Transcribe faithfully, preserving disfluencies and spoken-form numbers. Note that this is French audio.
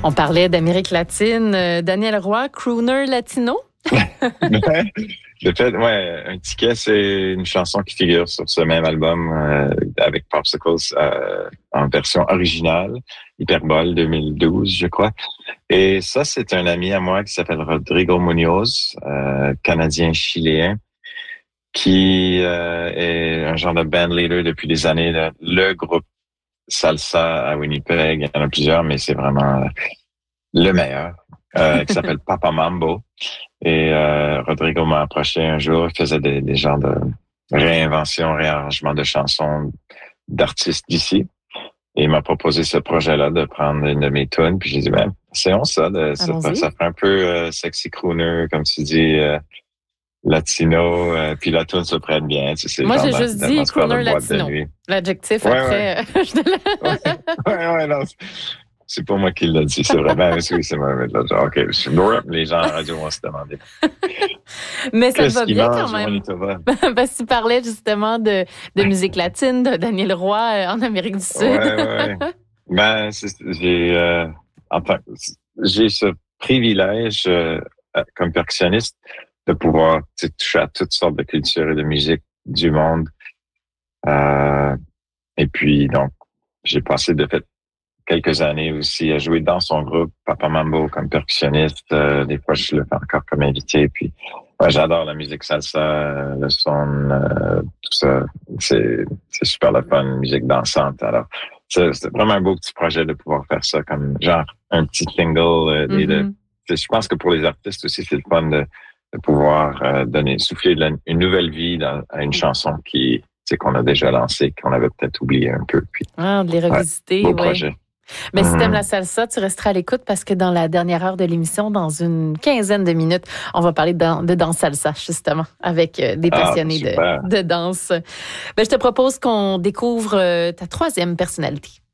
On parlait d'Amérique latine. Euh, Daniel Roy, crooner latino? De fait, ouais, Un ticket, c'est une chanson qui figure sur ce même album euh, avec Popsicles euh, en version originale, Hyperbole deux mille douze, je crois. Et ça, c'est un ami à moi qui s'appelle Rodrigo Munoz, euh, Canadien-Chiléen, qui euh, est un genre de band leader depuis des années. Le, le groupe salsa à Winnipeg, il y en a plusieurs, mais c'est vraiment euh, le meilleur, euh, qui s'appelle Papa Mambo. Et euh, Rodrigo m'a approché un jour, il faisait des, des genres de réinvention, réarrangement de chansons d'artistes d'ici. Et il m'a proposé ce projet-là de prendre une de mes tunes. Puis j'ai dit, ben, essayons ça. De, ça, ça fait un peu euh, sexy crooner, comme tu dis, euh, latino. Euh, puis la tune se prête bien. Tu sais, moi, j'ai juste dit crooner latino. L'adjectif ouais, après. Ouais, ouais, ouais, ouais non, c'est pas moi qui l'a dit, c'est vrai. Ben, oui, c'est moi. OK, les gens en radio vont se demander. Mais ça te va bien quand même. Parce que tu parlais justement de, de musique latine, de Daniel Roy en Amérique du Sud. Ouais, ouais. Ben, j'ai, euh, enfin, j'ai ce privilège euh, comme percussionniste de pouvoir toucher à toutes sortes de cultures et de musique du monde. Euh, et puis, donc, j'ai passé de fait quelques années aussi à jouer dans son groupe, Papa Mambo, comme percussionniste. Euh, des fois, je le fais encore comme invité. Puis, ouais, j'adore la musique salsa, le son, euh, tout ça. C'est, c'est super le fun, musique dansante. Alors, c'est, c'est vraiment un beau petit projet de pouvoir faire ça comme genre un petit single. Euh, mm-hmm. et de, je pense que pour les artistes aussi, c'est le fun de, de pouvoir euh, donner, souffler de la, une nouvelle vie dans, à une chanson qui, c'est qu'on a déjà lancée, qu'on avait peut-être oublié un peu. Puis, ah, de les revisiter, ouais, beau oui. projet. Mais si t'aimes la salsa, tu resteras à l'écoute parce que dans la dernière heure de l'émission, dans une quinzaine de minutes, on va parler de, dan- de danse salsa, justement, avec des passionnés ah, de, de danse. Ben, je te propose qu'on découvre ta troisième personnalité.